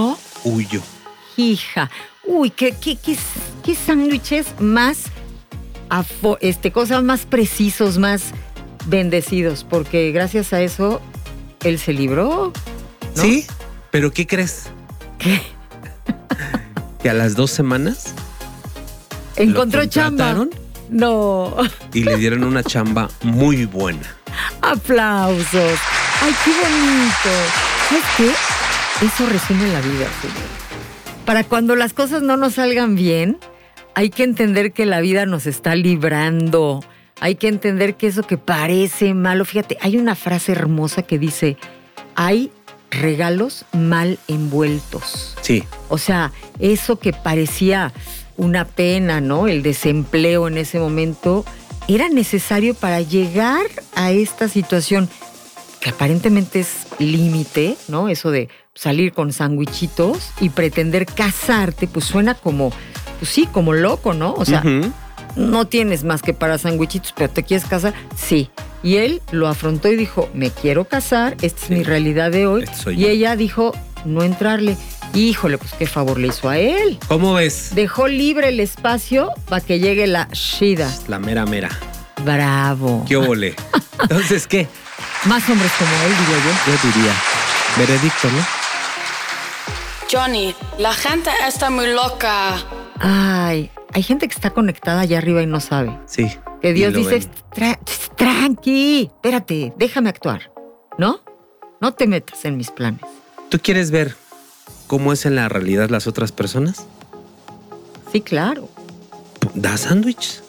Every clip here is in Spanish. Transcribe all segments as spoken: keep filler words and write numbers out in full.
huyo. Hija, uy, qué, qué, qué, qué sándwiches más, afo, este, cosas más precisos, más bendecidos, porque gracias a eso él se libró, ¿no? Sí, pero ¿qué crees? ¿Qué? Que a las dos semanas ¿Encontró lo chamba? contrataron No. y le dieron una chamba muy buena. Aplausos. Ay, qué bonito. ¿Sabes qué? Eso resume la vida, señor. Para cuando las cosas no nos salgan bien, hay que entender que la vida nos está librando. Hay que entender que eso que parece malo, fíjate, hay una frase hermosa que dice, hay regalos mal envueltos. Sí. O sea, eso que parecía una pena, ¿no? El desempleo en ese momento era necesario para llegar a esta situación que aparentemente es límite, ¿no? Eso de salir con sandwichitos y pretender casarte, pues suena como, pues sí, como loco, ¿no? O sea, uh-huh. no tienes más que para sandwichitos, pero te quieres casar, sí. Y él lo afrontó y dijo, me quiero casar, esta sí. es mi realidad de hoy. Este soy y yo. ella dijo, no entrarle. Híjole, pues qué favor le hizo a él. ¿Cómo ves? Dejó libre el espacio para que llegue la Shida. La mera mera. Bravo. ¿Qué óvole? Entonces, ¿qué? Más hombres como él, diría yo. Yo diría. Veredicto, ¿no? Johnny, la gente está muy loca. Ay, hay gente que está conectada allá arriba y no sabe. Sí. Que Dios dice, Tra- tranqui, espérate, déjame actuar. ¿No? No te metas en mis planes. ¿Tú quieres ver cómo es en la realidad las otras personas? Sí, claro. Da sándwiches.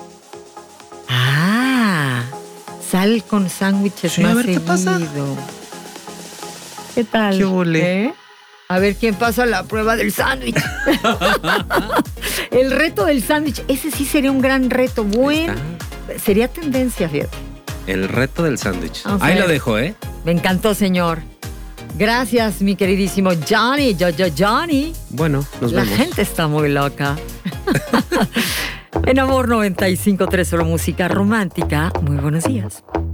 Ah, sal con sándwiches sí, más a ver, seguido. ¿qué pasa? ¿Qué tal? ¿Qué ole? ¿Eh? A ver quién pasa la prueba del sándwich. El reto del sándwich, ese sí sería un gran reto. Bueno, sería tendencia, fíjate. El reto del sándwich. Okay. Ahí lo dejo, ¿eh? Me encantó, señor. Gracias, mi queridísimo Johnny. Yo, yo, Johnny. Bueno, nos La vemos. La gente está muy loca. En Amor noventa y cinco punto tres, solo música romántica. Muy buenos días.